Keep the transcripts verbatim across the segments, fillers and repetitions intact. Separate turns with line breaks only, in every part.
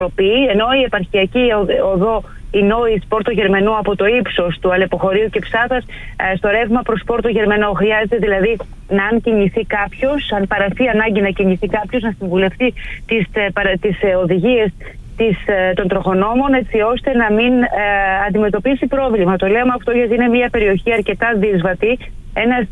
ενώ η επαρχιακή οδό η Νόης Πόρτο Γερμενό από το ύψος του Αλεποχωρίου και Ψάθας στο ρεύμα προς Πόρτο Γερμενό. Χρειάζεται δηλαδή να αν κινηθεί κάποιος, αν παραστεί ανάγκη να κινηθεί κάποιος, να συμβουλευτεί τις, τις οδηγίες της, των τροχονόμων, έτσι ώστε να μην ε, αντιμετωπίσει πρόβλημα. Το λέμε αυτό γιατί είναι μια περιοχή αρκετά δύσβατη, ένας,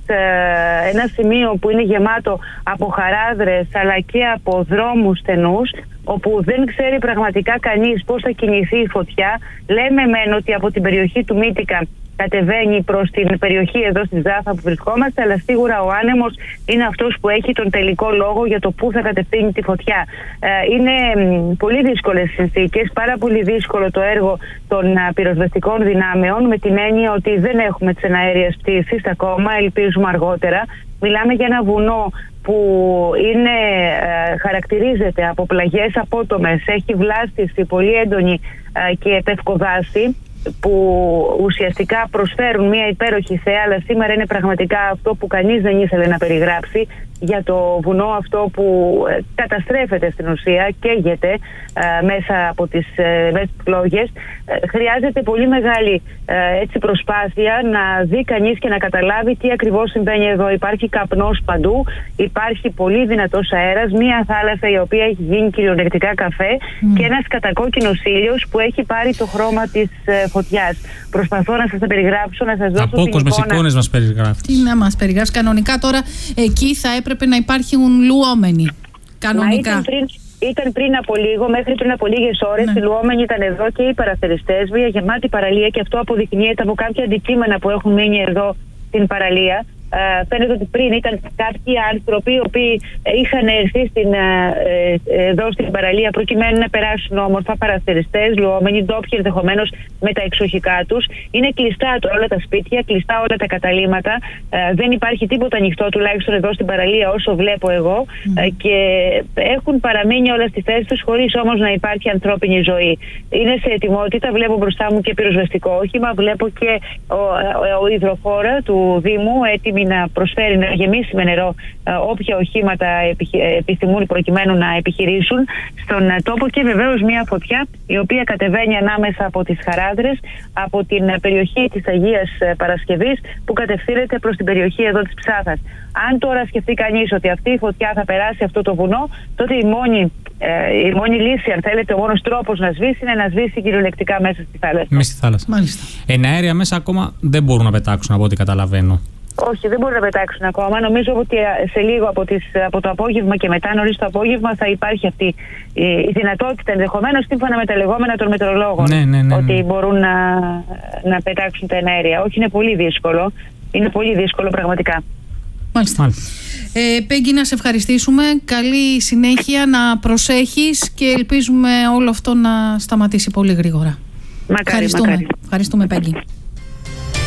ε, ένα σημείο που είναι γεμάτο από χαράδρες αλλά και από δρόμους στενούς, όπου δεν ξέρει πραγματικά κανείς πώς θα κινηθεί η φωτιά. Λέμε μεν ότι από την περιοχή του Μύτικα κατεβαίνει προς την περιοχή εδώ στη Ζάφα που βρισκόμαστε, αλλά σίγουρα ο άνεμος είναι αυτός που έχει τον τελικό λόγο για το πού θα κατευθύνει τη φωτιά. Είναι πολύ δύσκολες συνθήκες, πάρα πολύ δύσκολο το έργο των πυροσβεστικών δυνάμεων, με την έννοια ότι δεν έχουμε τις εναέριες πτήσεις ακόμα, ελπίζουμε αργότερα. Μιλάμε για ένα βουνό που είναι, χαρακτηρίζεται από πλαγιές απότομες, έχει βλάστηση πολύ έντονη και πευκοδάση, που ουσιαστικά προσφέρουν μια υπέροχη θέα, αλλά σήμερα είναι πραγματικά αυτό που κανείς δεν ήθελε να περιγράψει για το βουνό αυτό που καταστρέφεται στην ουσία, καίγεται ε, μέσα από τις ε, πλόγες. Ε, χρειάζεται πολύ μεγάλη ε, έτσι προσπάθεια να δει κανείς και να καταλάβει τι ακριβώς συμβαίνει εδώ. Υπάρχει καπνός παντού, υπάρχει πολύ δυνατός αέρας, μια θάλασσα η οποία έχει γίνει κυριολεκτικά καφέ mm. και ένας κατακόκκινος ήλιος που έχει πάρει το χρώμα της ε, φωτιάς. Προσπαθώ να σας τα περιγράψω, να σας δώσω την εικόνα.
Απόκοσμες εικόνες μας περιγράφει.
Τι να μας περιγράψει. Κανονικά τώρα εκεί θα έπρεπε να υπάρχουν λουόμενοι. Κανονικά.
Ήταν πριν, ήταν πριν από λίγο, μέχρι πριν από λίγες ώρες, ναι. Οι λουόμενοι ήταν εδώ και οι παραθεριστές, μια γεμάτη παραλία, και αυτό αποδεικνύεται από κάποια αντικείμενα που έχουν μείνει εδώ στην παραλία. Uh, φαίνεται ότι πριν ήταν κάποιοι άνθρωποι οι οποίοι είχαν έρθει στην, uh, εδώ στην παραλία προκειμένου να περάσουν όμορφα, παραθεριστές, λουόμενοι, ντόπιοι ενδεχομένως με τα εξοχικά τους. Είναι κλειστά τώρα όλα τα σπίτια, κλειστά όλα τα καταλύματα. Uh, δεν υπάρχει τίποτα ανοιχτό, τουλάχιστον εδώ στην παραλία, όσο βλέπω εγώ. Mm. Uh, και έχουν παραμείνει όλα στη θέση τους, χωρίς όμως να υπάρχει ανθρώπινη ζωή. Είναι σε ετοιμότητα, βλέπω μπροστά μου και πυροσβεστικό όχημα, βλέπω και ο, ο, ο υδροφόρα του Δήμου έτοιμη να προσφέρει, να γεμίσει με νερό ε, όποια οχήματα επιχει... επιθυμούν προκειμένου να επιχειρήσουν στον τόπο, και βεβαίως μια φωτιά η οποία κατεβαίνει ανάμεσα από τις χαράδρες, από την περιοχή της Αγίας Παρασκευής που κατευθύνεται προς την περιοχή εδώ της Ψάθας. Αν τώρα σκεφτεί κανείς ότι αυτή η φωτιά θα περάσει αυτό το βουνό, τότε η μόνη, ε, η μόνη λύση, αν θέλετε, ο μόνος τρόπος να σβήσει είναι να σβήσει κυριολεκτικά μέσα στη θάλασσα.
Μέσα στη θάλασσα.
Μάλιστα.
Εναέρια μέσα ακόμα δεν μπορούν να πετάξουν, από ό,τι καταλαβαίνω.
Όχι, δεν μπορούν να πετάξουν ακόμα. Νομίζω ότι σε λίγο από, τις, από το απόγευμα και μετά, νωρίς το απόγευμα, θα υπάρχει αυτή η, η δυνατότητα, ενδεχομένως σύμφωνα με τα λεγόμενα των μετεωρολόγων,
ναι, ναι, ναι, ναι.
ότι μπορούν να, να πετάξουν τα εναέρια. Όχι, είναι πολύ δύσκολο. Είναι πολύ δύσκολο πραγματικά.
Μάλιστα. Μάλιστα. Ε, Πέγγι, να σε ευχαριστήσουμε. Καλή συνέχεια, να προσέχεις και ελπίζουμε όλο αυτό να σταματήσει πολύ γρήγορα.
Μακάρι,
Ευχαριστούμε.
μακάρι.
Ευχαριστούμε, Πέγγι.